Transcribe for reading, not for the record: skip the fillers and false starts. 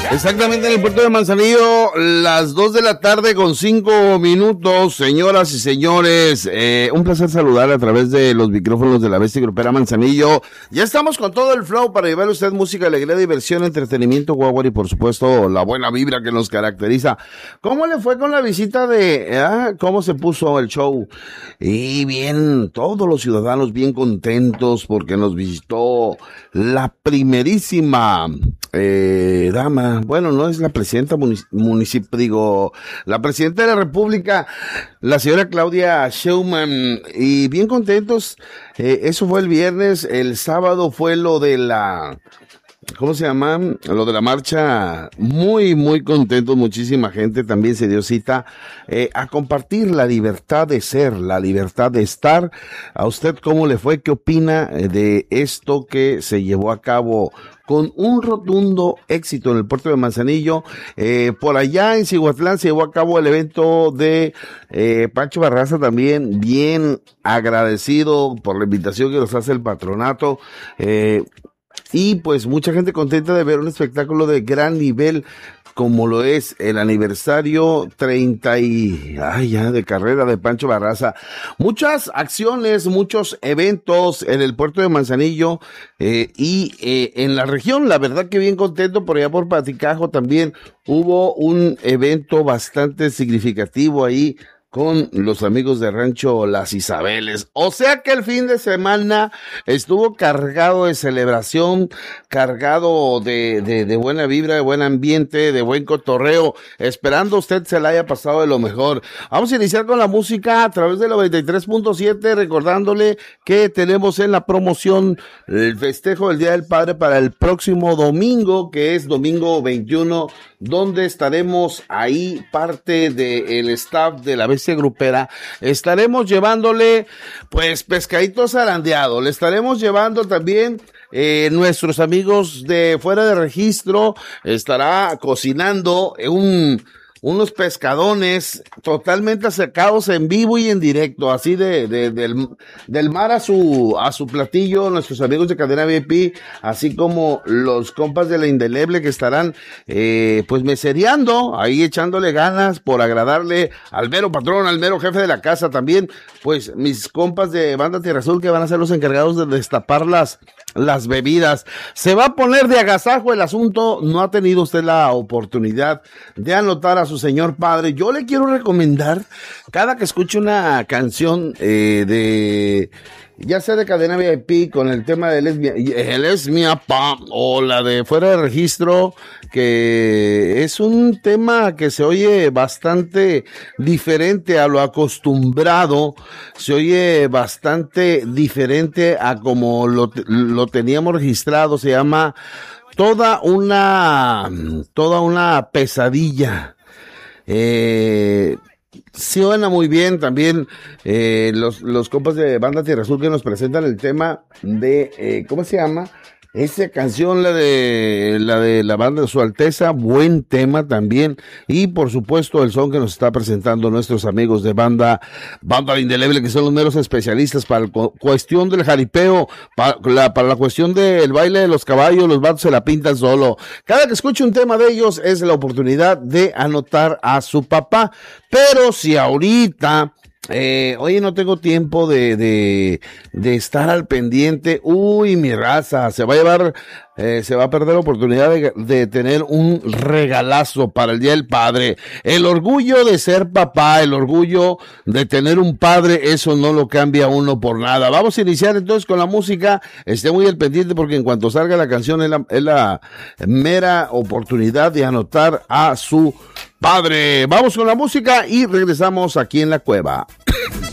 Exactamente en el puerto de Manzanillo, las 2 de la tarde con 5 minutos, señoras y señores, un placer saludar a través de los micrófonos de la Bestia Grupera Manzanillo. Ya estamos con todo el flow para llevar a usted música, alegría, diversión, entretenimiento, guagua y por supuesto la buena vibra que nos caracteriza. ¿Cómo le fue con la visita cómo se puso el show? Y bien, todos los ciudadanos bien contentos porque nos visitó la primerísima dama, bueno, no es la presidenta la presidenta de la República, la señora Claudia Sheinbaum, y bien contentos. Eso fue el viernes. El sábado fue lo de la, ¿cómo se llama? Lo de la marcha. Muy, muy contentos. Muchísima gente también se dio cita a compartir la libertad de ser, la libertad de estar. ¿A usted cómo le fue? ¿Qué opina de esto que se llevó a cabo con un rotundo éxito en el puerto de Manzanillo? Por allá en Cihuatlán se llevó a cabo el evento de Pancho Barraza, también bien agradecido por la invitación que nos hace el patronato. Y pues mucha gente contenta de ver un espectáculo de gran nivel como lo es el aniversario 30 de carrera de Pancho Barraza. Muchas acciones, muchos eventos en el puerto de Manzanillo y en la región. La verdad que bien contento. Por allá por Paticajo también hubo un evento bastante significativo ahí con los amigos de Rancho Las Isabeles. O sea que el fin de semana estuvo cargado de celebración, cargado de buena vibra, de buen ambiente, de buen cotorreo, esperando usted se la haya pasado de lo mejor. Vamos a iniciar con la música a través de la 93.7, recordándole que tenemos en la promoción el festejo del Día del Padre para el próximo domingo, que es domingo 21, donde estaremos ahí parte del staff de la Bestia Grupera. Estaremos llevándole pues pescaditos zarandeados, le estaremos llevando también nuestros amigos de fuera de registro, estará cocinando unos pescadones totalmente secados en vivo y en directo, así del mar a su platillo, nuestros amigos de Cadena VIP, así como los compas de la Indeleble que estarán pues mesereando, ahí echándole ganas por agradarle al mero patrón, al mero jefe de la casa. También pues mis compas de Banda Tierra Azul que van a ser los encargados de destapar las bebidas. Se va a poner de agasajo el asunto. No ha tenido usted la oportunidad de anotar a su señor padre. Yo le quiero recomendar, cada que escuche una canción ya sea de Cadena VIP con el tema de él es mi papá, o la de fuera de registro, que es un tema que se oye bastante diferente a lo acostumbrado, se oye bastante diferente a como lo teníamos registrado. Se llama Toda una pesadilla. Suena muy bien también los compas de Banda Tierra Azul que nos presentan el tema de ¿cómo se llama? Esa canción, la de la banda de Su Alteza, buen tema también. Y por supuesto el son que nos está presentando nuestros amigos de Banda Indeleble, que son los meros especialistas para la cuestión del jaripeo, para la cuestión del baile de los caballos. Los vatos se la pintan solo. Cada que escuche un tema de ellos es la oportunidad de anotar a su papá. Pero si ahorita oye, no tengo tiempo de estar al pendiente, uy, mi raza, se va a perder la oportunidad de tener un regalazo para el Día del Padre. El orgullo de ser papá, el orgullo de tener un padre, eso no lo cambia uno por nada. Vamos a iniciar entonces con la música. Esté muy al pendiente porque en cuanto salga la canción es la mera oportunidad de anotar a su padre. Vamos con la música y regresamos aquí en la cueva.